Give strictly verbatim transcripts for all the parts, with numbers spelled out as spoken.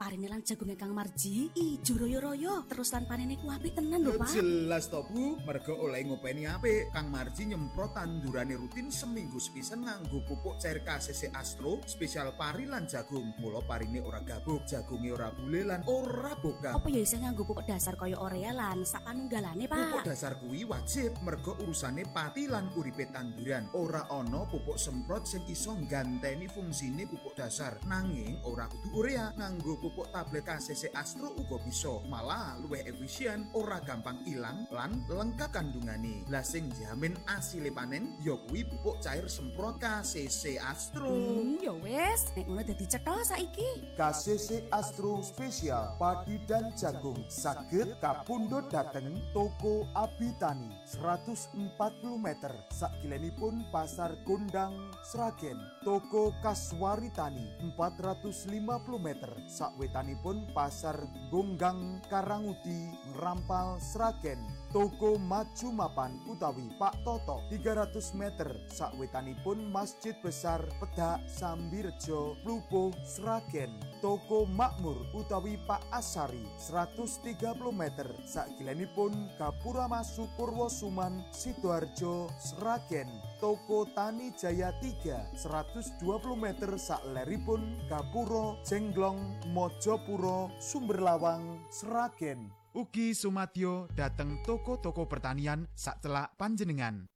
parine lan jagunge Kang Marji ijo royo-royo terus lan panene ku apik tenan lho Pak. Jelas to Bu, mergo oleh ngopeni apik. Kang Marji nyemprot tandurane rutin seminggu sepisan nganggo pupuk cair K C C Astro spesial pari lan jagung. Mula parine ora gabuk, jagunge ora bule lan ora bokang. Apa ya isih nganggo pupuk dasar kaya Orea lan sak panunggalane Pak? Pupuk dasar kuwi wajib mergo urusane pati lan uripe tanduran. Ora ana pupuk semprot sing iso ngganteni fungsine pupuk dasar. Nanging ora kudu urea, nganggo pupuk tablet K C C Astro uga bisa. Malah luwih efisien, ora gampang ilang lan lengkap kandungane. Lah sing jamin asile panen ya kuwi pupuk cair semprot K C C Astro. Hmm, ya wis, nek ngono dadi cetha saiki. K C C Astro spesial padi dan jagung saged kapundhut dhateng toko Abitani seratus empat puluh meter sakilenipun Pasar Gondang Sragen. Toko Kaswaritani empat ratus lima puluh meter sakwetanipun Pasar Gonggang Karanguti Ngerampal Sragen. Toko Maju Mapan utawi Pak Toto tiga ratus meter sakwetanipun Masjid Besar Pedak Sambirejo Plupo Sragen. Toko Makmur utawi Pak Asari seratus tiga puluh meter sakilenipun Gapura Masu Purwosuman Sidoarjo Sragen. Toko Tani Jaya tiga seratus dua puluh meter sakleripun Gapuro Jenglong Mojopuro Sumberlawang Sragen. Ugi sumadyo dateng toko-toko pertanian sacelak panjenengan.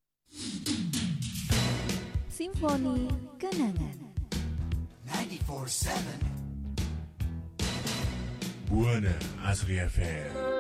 Simfoni Kenangan ninety-four point seven Buana Asri F M.